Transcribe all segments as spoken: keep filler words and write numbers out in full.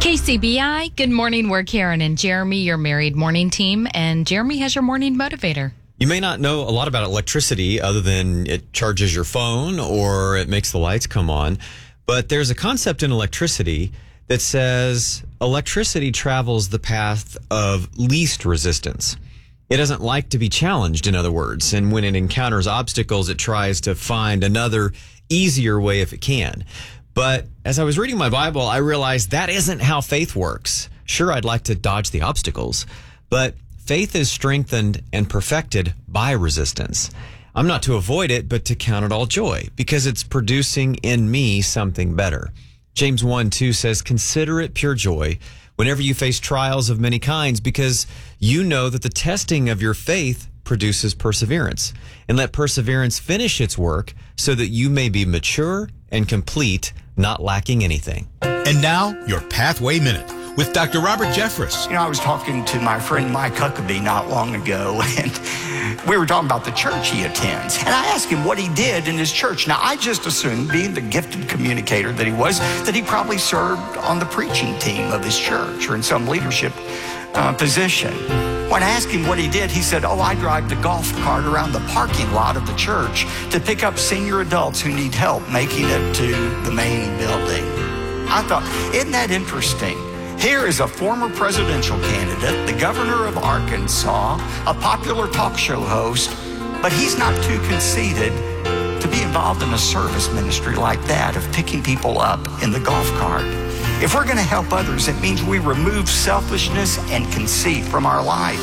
K C B I, good morning. We're Karen and Jeremy, your married morning team, and Jeremy has your morning motivator. You may not know a lot about electricity other than it charges your phone or it makes the lights come on, but there's a concept in electricity that says electricity travels the path of least resistance. It doesn't like to be challenged, in other words, and when it encounters obstacles, it tries to find another easier way if it can. But as I was reading my Bible, I realized that isn't how faith works. Sure, I'd like to dodge the obstacles, but faith is strengthened and perfected by resistance. I'm not to avoid it, but to count it all joy, because it's producing in me something better. James one two says, "Consider it pure joy whenever you face trials of many kinds, because you know that the testing of your faith produces perseverance. And let perseverance finish its work so that you may be mature and complete, not lacking anything." And now, your Pathway Minute with Doctor Robert Jeffress. You know, I was talking to my friend Mike Huckabee not long ago, and we were talking about the church he attends. And I asked him what he did in his church. Now, I just assumed, being the gifted communicator that he was, that he probably served on the preaching team of his church or in some leadership uh, position. When I asked him what he did, he said, oh, I drive the golf cart around the parking lot of the church to pick up senior adults who need help making it to the main building. I thought, isn't that interesting? Here is a former presidential candidate, the governor of Arkansas, a popular talk show host, but he's not too conceited to be involved in a service ministry like that of picking people up in the golf cart. If we're going to help others, it means we remove selfishness and conceit from our life.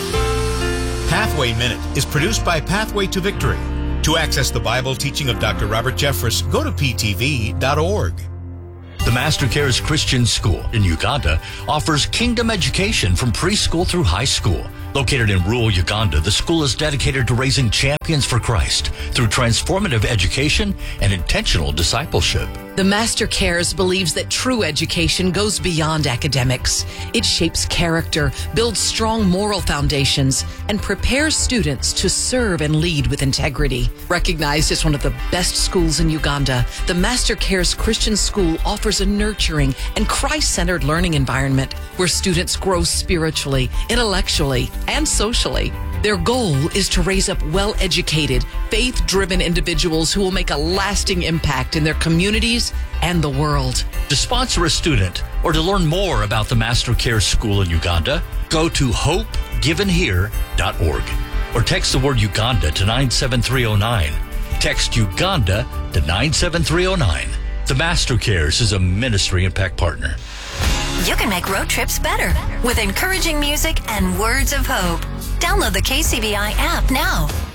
Pathway Minute is produced by Pathway to Victory. To access the Bible teaching of Doctor Robert Jeffress, go to p t v dot org. The Master Cares Christian School in Uganda offers kingdom education from preschool through high school. Located in rural Uganda, the school is dedicated to raising champions for Christ through transformative education and intentional discipleship. The Master Cares believes that true education goes beyond academics. It shapes character, builds strong moral foundations, and prepares students to serve and lead with integrity. Recognized as one of the best schools in Uganda, the Master Cares Christian School offers a nurturing and Christ-centered learning environment where students grow spiritually, intellectually, and socially. Their goal is to raise up well-educated, faith-driven individuals who will make a lasting impact in their communities and the world. To sponsor a student or to learn more about the Master Cares School in Uganda, go to hope given here dot org or text the word Uganda to nine seven three zero nine. Text Uganda to nine seven three zero nine. The Master Cares is a ministry impact partner. You can make road trips better with encouraging music and words of hope. Download the K C B I app now.